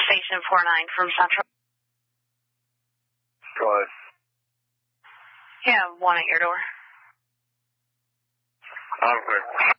Station 49 from Central. Go ahead. Yeah, one at your door. I'm clear.